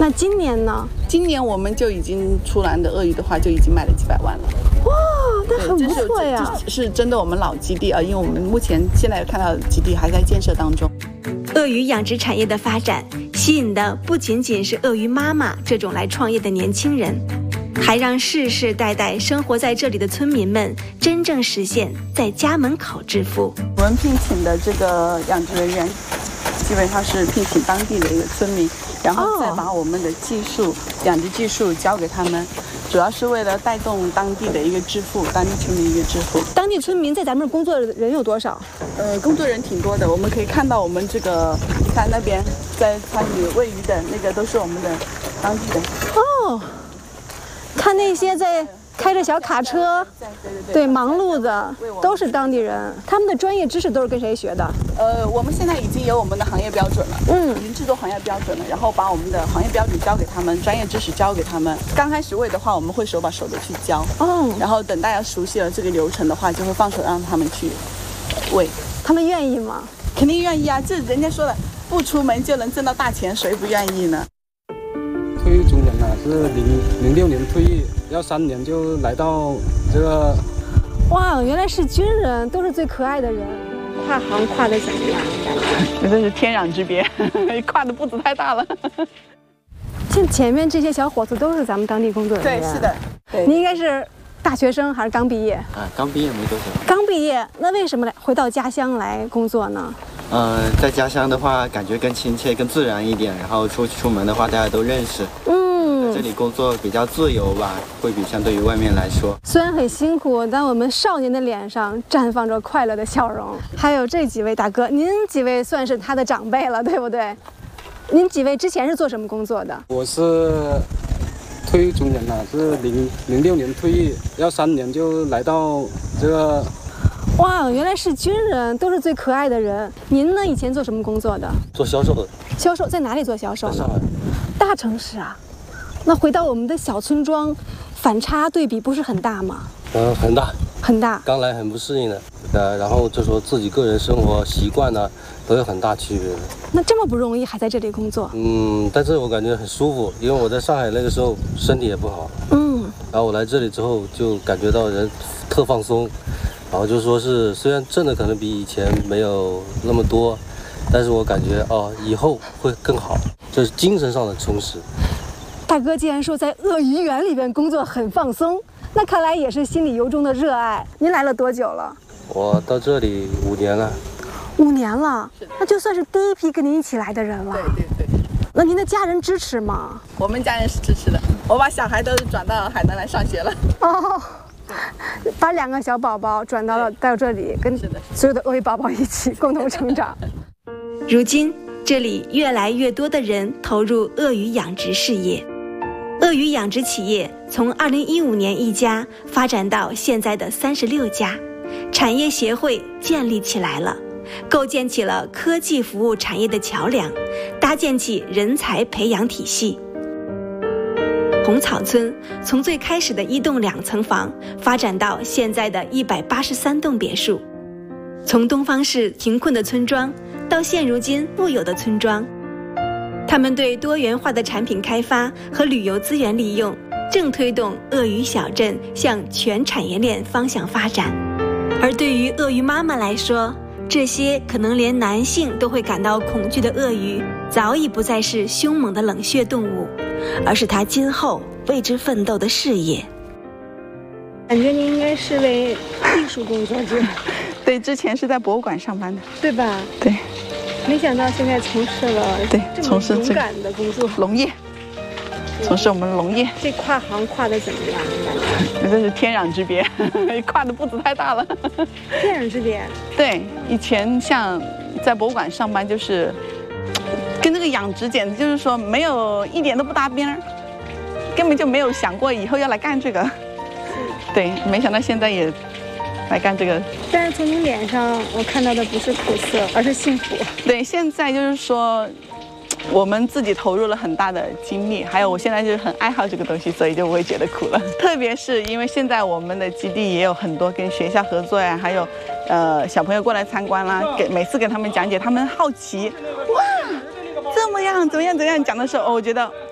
那今年呢？ 今年我们就已经出栏的鳄鱼的话，就已经卖了几百万了。 哇，那很不错呀！ 这是针对我们老基地啊，因为我们目前现在看到的基地还在建设当中。 鳄鱼养殖产业的发展，吸引的不仅仅是鳄鱼妈妈这种来创业的年轻人，还让世世代代生活在这里的村民们真正实现在家门口致富。 我们聘请的这个养殖人员，基本上是聘请当地的一个村民，然后再把我们的养殖技术交给他们，主要是为了带动当地的一个致富，当地村民一个致富。 当地村民在咱们这工作的人有多少？ 工作人挺多的，我们可以看到我们这个，你看那边在参与喂鱼的那个都是我们的当地的。 哦，看那些在开着小卡车，对，忙碌的都是当地人。他们的专业知识都是跟谁学的？ 我们现在已经有我们的行业标准了，已经制作行业标准了，然后把我们的行业标准交给他们，专业知识交给他们。刚开始喂的话，我们会手把手的去教，然后等大家熟悉了这个流程的话，就会放手让他们去喂。他们愿意吗？肯定愿意啊！这人家说了，不出门就能挣到大钱，谁不愿意呢？ 退役中年了，是06年退役，要3年就来到这个。 哇，原来是军人，都是最可爱的人。跨行跨的怎么样？ 这真是天壤之别，跨的步子太大了。 像前面这些小伙子都是咱们当地工作人员。 对，是的。对， 你应该是大学生还是刚毕业？ 刚毕业没多久。 刚毕业，那为什么回到家乡来工作呢？ 在家乡的话，感觉更亲切、更自然一点。然后出门的话，大家都认识。在这里工作比较自由吧，会比相对于外面来说。 虽然很辛苦，但我们少年的脸上绽放着快乐的笑容。还有这几位大哥，您几位算是他的长辈了，对不对？您几位之前是做什么工作的？ 我是退役中年了，是06年退役，要3年就来到这个。 哇，原来是军人，都是最可爱的人。您呢？以前做什么工作的？ 做销售的。 销售在哪里做销售呢？ 在上海。 大城市啊。那回到我们的小村庄，反差对比不是很大吗？ 很大， 很大。 刚来很不适应的，然后就说自己个人生活习惯呢，都有很大区别的。 那这么不容易，还在这里工作？ 但是我感觉很舒服，因为我在上海那个时候身体也不好，然后我来这里之后就感觉到人特放松，然后就说是虽然挣的可能比以前没有那么多，但是我感觉以后会更好，这是精神上的充实。 大哥既然说在鳄鱼园里边工作很放松，那看来也是心里由衷的热爱。您来了多久了？ 我到这里5年了。 5年了，那就算是第一批跟您一起来的人了。 对。 那您的家人支持吗？ 我们家人是支持的，我把小孩都转到海南来上学了。 把2个小宝宝转到这里，跟所有的鳄鱼宝宝一起共同成长。 如今，这里越来越多的人投入鳄鱼养殖事业。鳄鱼养殖企业从2015年1家发展到现在的36家，产业协会建立起来了，构建起了科技服务产业的桥梁，搭建起人才培养体系。红草村从最开始的1栋2层房发展到现在的183栋别墅，从东方市贫困的村庄到现如今富有的村庄，他们对多元化的产品开发和旅游资源利用，正推动鳄鱼小镇向全产业链方向发展。而对于鳄鱼妈妈来说，这些可能连男性都会感到恐惧的鳄鱼，早已不再是凶猛的冷血动物，而是她今后为之奋斗的事业。 感觉您应该是位艺术工作者。 对，之前是在博物馆上班的， 对吧？ 对。 没想到现在从事了这么勇敢的工作， 农业，从事我们农业。 这跨行跨的怎么样？ 这真是天壤之别，跨的步子太大了。 天壤之别。 对，以前像在博物馆上班，就是跟这个养殖简直就是说没有一点都不搭边，根本就没有想过以后要来干这个。对，没想到现在也来干这个。 但是从你脸上我看到的不是苦涩，而是幸福。 对，现在就是说我们自己投入了很大的精力，还有我现在就是很爱好这个东西，所以就不会觉得苦了。特别是因为现在我们的基地也有很多跟学校合作呀，还有小朋友过来参观啦，每次给他们讲解，他们好奇，哇，这么样怎么样讲的时候，我觉得